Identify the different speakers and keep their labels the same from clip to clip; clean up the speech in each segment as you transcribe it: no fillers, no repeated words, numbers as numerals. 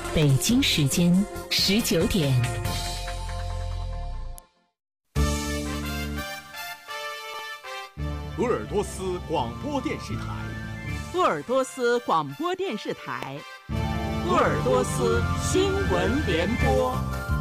Speaker 1: 北京时间19点。
Speaker 2: 鄂尔多斯广播电视台，
Speaker 3: 鄂尔多斯广播电视台，鄂尔多斯新闻联播。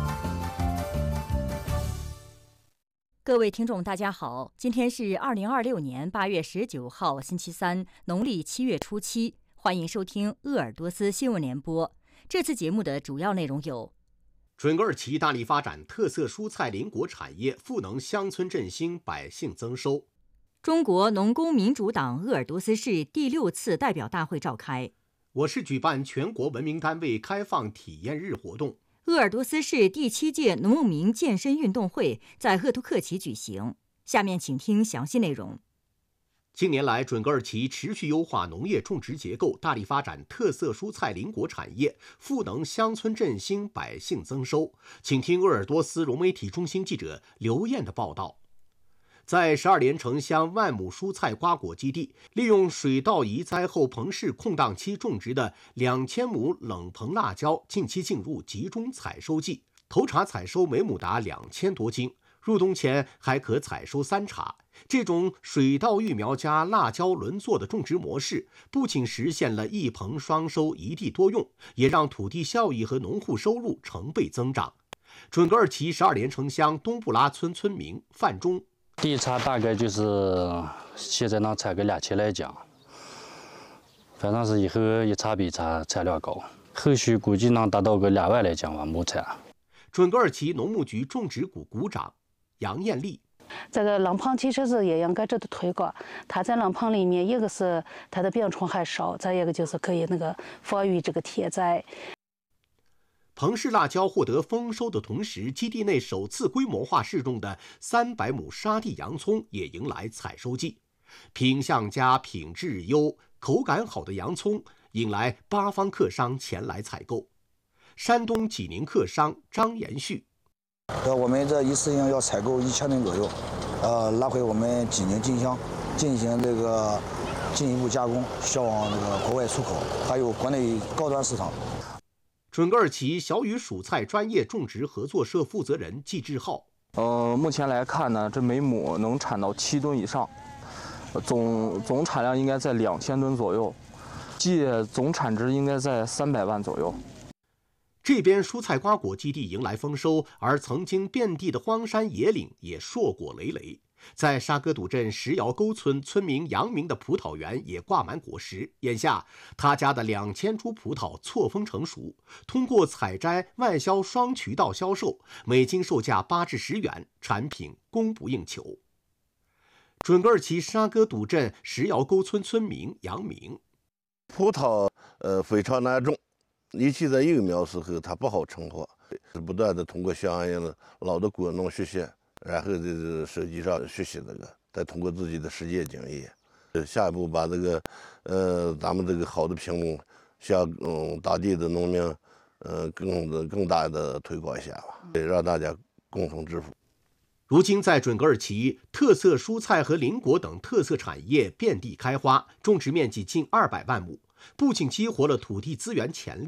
Speaker 4: 各位听众，大家好，今天是2026年8月19号，星期三，农历7月初7，欢迎收听鄂尔多斯新闻联播。这次节目的主要内容有：
Speaker 2: 准额尔齐大力发展特色蔬菜邻国产业，赋能乡村振兴，百姓增收；
Speaker 4: 中国农工民主党鄂尔多斯市第6次代表大会召开；
Speaker 2: 我市举办全国文明单位开放体验日活动；
Speaker 4: 鄂尔多斯市第7届农牧民健身运动会在赫图克旗举行。下面请听详细内容。
Speaker 2: 近年来，准额尔齐持续优化农业种植结构，大力发展特色蔬菜邻国产业，赋能乡村振兴，百姓增收。请听鄂尔多斯融媒体中心记者刘燕的报道。在12连城乡万亩蔬菜瓜果基地，利用水稻移栽后棚室空档期种植的2000亩冷棚辣椒，近期进入集中采收季，头茬采收每亩达2000多斤。入冬前还可采收3茬。这种水稻育苗加辣椒轮作的种植模式，不仅实现了一棚双收、一地多用，也让土地效益和农户收入成倍增长。准额尔齐12连城乡东布拉村村民范忠：
Speaker 5: 第一茬大概就是现在能采个2000来讲，反正是以后一茬比一茬产量高，后续估计能达到个2万来讲吧亩产。
Speaker 2: 准额尔齐农牧局种植股股长杨艳丽：
Speaker 6: 这个冷棚其实是也应该值得推广。它在冷棚里面，一个是它的病虫害少，再一个就是可以防御这个天灾。
Speaker 2: 棚式辣椒获得丰收的同时，基地内首次规模化试种的300亩沙地洋葱也迎来采收季。品相佳、品质优、口感好的洋葱引来8方客商前来采购。山东济宁客商张延旭：
Speaker 7: 我们这一次性要采购1000吨左右，拿回我们济宁金乡进行这个进一步加工，销往这个国外出口，还有国内高端市场。
Speaker 2: 准额尔齐小雨蔬菜专业种植合作社负责人季志浩：
Speaker 8: 目前来看呢，这每亩能产到7吨以上，总产量应该在2000吨左右，季总产值应该在300万左右。
Speaker 2: 这边蔬菜瓜果基地迎来丰收，而曾经遍地的荒山野岭也硕果累累。在沙格堵镇石窑沟村，村民杨明的葡萄园也挂满果实。眼下，他家的2000株葡萄错峰成熟，通过采摘、外销双渠道销售，每斤售价8至10元，产品供不应求。准额尔齐沙格堵镇石窑沟村村民杨明：
Speaker 9: 葡萄非常难种。尤其在幼苗时候，它不好成活，是不断的通过像老的果农学习，然后就是手机上学习再通过自己的实践经验，下一步把咱们这个好的品种向当地的农民更大的推广一下吧，让大家共同致富。
Speaker 2: 如今在准额尔齐，特色蔬菜和邻国等特色产业遍地开花，种植面积近200万亩，不仅激活了土地资源潜力，